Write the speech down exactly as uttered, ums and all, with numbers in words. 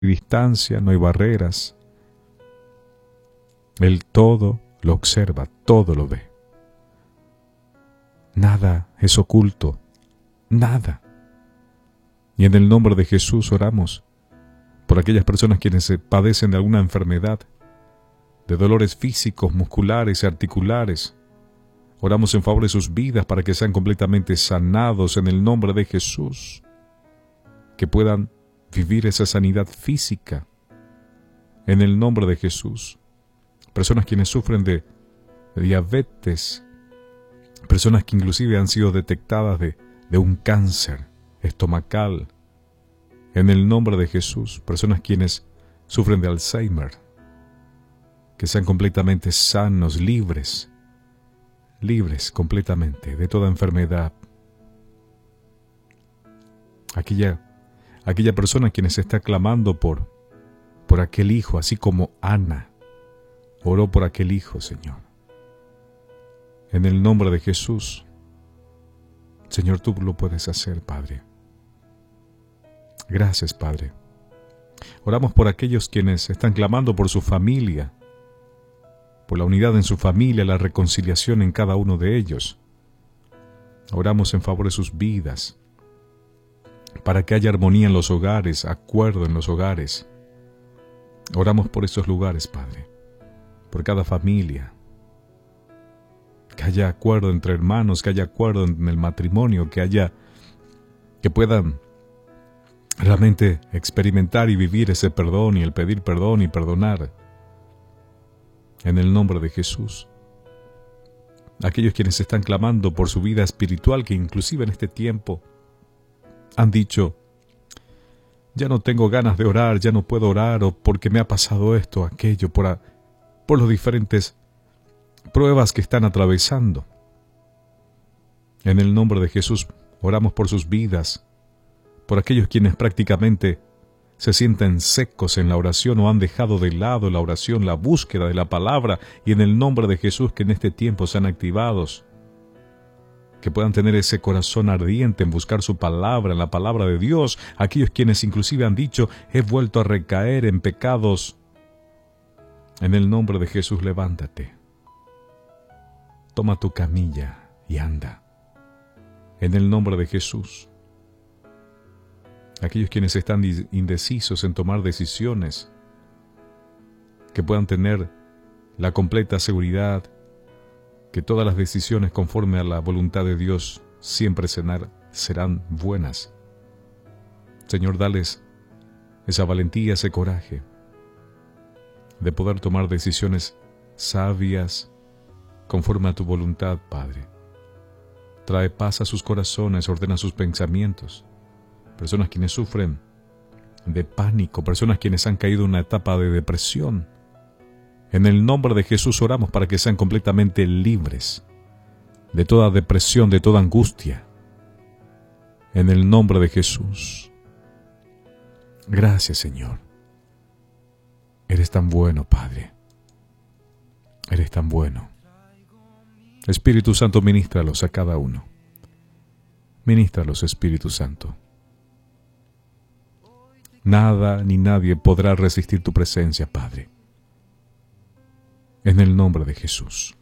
distancia, no hay barreras. Él todo lo observa, todo lo ve. Nada es oculto, nada. Y en el nombre de Jesús oramos por aquellas personas quienes padecen de alguna enfermedad, de dolores físicos, musculares y articulares. Oramos en favor de sus vidas para que sean completamente sanados en el nombre de Jesús, que puedan vivir esa sanidad física en el nombre de Jesús. Personas quienes sufren de, de diabetes, personas que inclusive han sido detectadas de, de un cáncer estomacal, en el nombre de Jesús. Personas quienes sufren de Alzheimer, que sean completamente sanos, libres, libres completamente de toda enfermedad. Aquella, aquella persona quienes está clamando por, por aquel hijo, así como Ana oró por aquel hijo, Señor. En el nombre de Jesús, Señor, tú lo puedes hacer, Padre. Gracias, Padre. Oramos por aquellos quienes están clamando por su familia, por la unidad en su familia, la reconciliación en cada uno de ellos. Oramos en favor de sus vidas, para que haya armonía en los hogares, acuerdo en los hogares. Oramos por esos lugares, Padre, por cada familia. Que haya acuerdo entre hermanos, que haya acuerdo en el matrimonio, que haya, que puedan realmente experimentar y vivir ese perdón y el pedir perdón y perdonar. En el nombre de Jesús. Aquellos quienes están clamando por su vida espiritual, que inclusive en este tiempo han dicho, ya no tengo ganas de orar, ya no puedo orar, o porque me ha pasado esto, aquello, por, a, por las diferentes pruebas que están atravesando. En el nombre de Jesús oramos por sus vidas, por aquellos quienes prácticamente se sienten secos en la oración o han dejado de lado la oración, la búsqueda de la palabra, y en el nombre de Jesús que en este tiempo sean activados, que puedan tener ese corazón ardiente en buscar su palabra, en la palabra de Dios. Aquellos quienes inclusive han dicho, he vuelto a recaer en pecados. En el nombre de Jesús, levántate. Toma tu camilla y anda. En el nombre de Jesús. Aquellos quienes están indecisos en tomar decisiones, que puedan tener la completa seguridad que todas las decisiones conforme a la voluntad de Dios siempre serán buenas. Señor, dales esa valentía, ese coraje de poder tomar decisiones sabias conforme a tu voluntad, Padre. Trae paz a sus corazones, ordena sus pensamientos. Personas quienes sufren de pánico, personas quienes han caído en una etapa de depresión. En el nombre de Jesús oramos para que sean completamente libres de toda depresión, de toda angustia. En el nombre de Jesús. Gracias, Señor. Eres tan bueno, Padre. Eres tan bueno. Espíritu Santo, ministralos a cada uno. Ministralos, Espíritu Santo. Nada ni nadie podrá resistir tu presencia, Padre. En el nombre de Jesús.